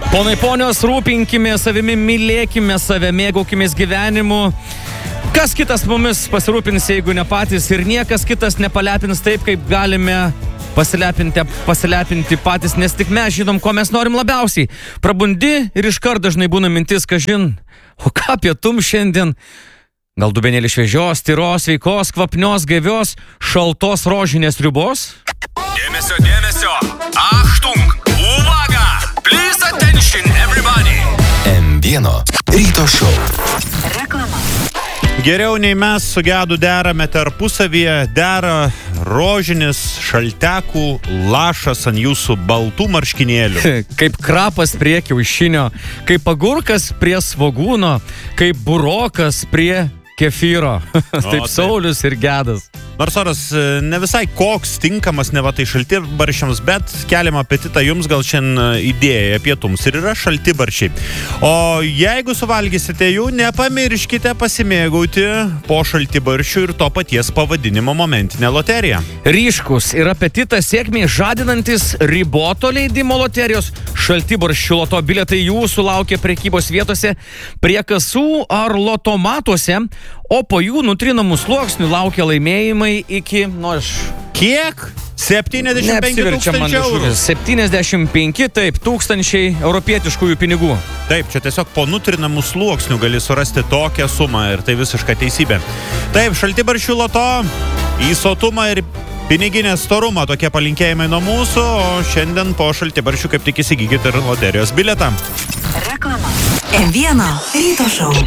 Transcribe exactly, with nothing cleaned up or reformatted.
Ponai ponios, rūpinkime savimi, mylėkime save, mėgaukimės gyvenimu. Kas kitas mumis pasirūpins, jeigu ne patys, ir niekas kitas nepalepins taip, kaip galime pasilepinti, pasilepinti patys, nes tik mes žinom, ko mes norim labiausiai. Prabundi ir iškart dažnai būna mintis, kažin, o ką pietum šiandien? Gal dubenėlį šviežios, tyros, sveikos, kvapnios, gaivios, šaltos rožinės sriubos? Dėmesio, dėmesio! Achtung! Uvaga! Please attention everybody! M vieno ryto šou. Reklama. Geriau nei mes su Gedu derame tarpusavyje, dera rožinis šaltekų lašas ant jūsų baltų marškinėlių. Kaip krapas prie kiaušinio, kaip agurkas prie svogūno, kaip burokas prie kefyro. Taip Saulius ir Gedas. Nors oras ne visai koks tinkamas, ne va tai šaltibarščiams, bet keliam apetitą jums gal šiandien idėja pietums ir yra šaltibarščiai. O jeigu suvalgysite jų, nepamirškite pasimėgauti po šaltibarščių ir to paties pavadinimo momentinę loteriją. Ryškus ir apetitą sėkmiai žadinantis riboto leidimo loterijos šaltibarščių loto bilietai jūsų laukia prekybos vietose, prie kasų ar lotomatuose, o po jų nutrinamų sluoksnių laukia laimėjimai iki, nu aš... Kiek? septyniasdešimt penki tūkstančių eurų. septyniasdešimt penki, taip, tūkstančiai europietiškųjų pinigų. Taip, čia tiesiog po nutrinamų sluoksnių gali surasti tokią sumą ir tai visiška teisybė. Taip, šaltibarščių loto, į sotumą ir piniginę storumą tokie palinkėjimai nuo mūsų, o šiandien po šaltibarščių kaip tik įsigykite ir loterijos bilietą. Reklama. M vieno ryto šou.